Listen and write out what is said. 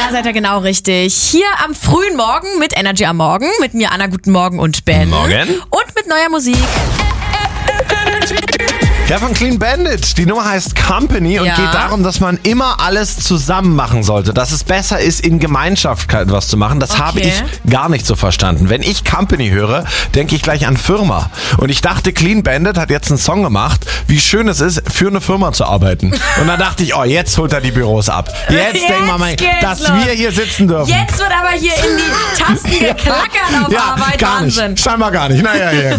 Da seid ihr genau richtig. Hier am frühen Morgen mit Energy am Morgen. Mit mir Anna, guten Morgen und Ben. Morgen. Und mit neuer Musik. Ja, von Clean Bandit. Die Nummer heißt Company und Ja. geht darum, dass man immer alles zusammen machen sollte. Dass es besser ist, in Gemeinschaft etwas zu machen. Das habe ich gar nicht so verstanden. Wenn ich Company höre, denke ich gleich an Firma. Und ich dachte, Clean Bandit hat jetzt einen Song gemacht, wie schön es ist, für eine Firma zu arbeiten. Und dann dachte ich, jetzt holt er die Büros ab. Jetzt denken wir mal, dass wir hier sitzen dürfen. Jetzt wird aber hier in die Tasten geklackert auf Arbeit. gar Wahnsinn. nicht. Scheinbar gar nicht. Naja, ja.